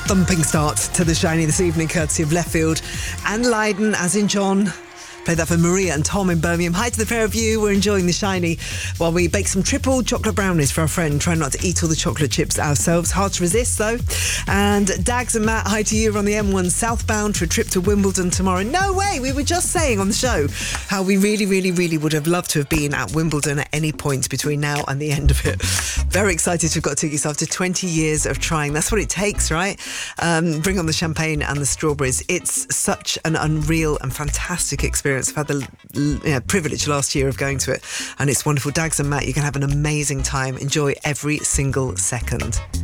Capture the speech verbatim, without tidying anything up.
Thumping start to the Shiny this evening, courtesy of Leftfield and Leiden, as in John. Played that for Maria and Tom in Birmingham. Hi to the pair of you. We're enjoying the Shiny while we bake some triple chocolate brownies for our friend. Trying not to eat all the chocolate chips ourselves. Hard to resist, though. And Dags and Matt, hi to you. We're on the M one southbound for a trip to Wimbledon tomorrow. No way! We were just saying on the show how we really, really, really would have loved to have been at Wimbledon at any point between now and the end of it. Very excited to have got tickets after twenty years of trying. That's what it takes, right? Um, bring on the champagne and the strawberries. It's such an unreal and fantastic experience. I've had the you know, privilege last year of going to it, and it's wonderful. Dags and Matt, you can have an amazing time. Enjoy every single second.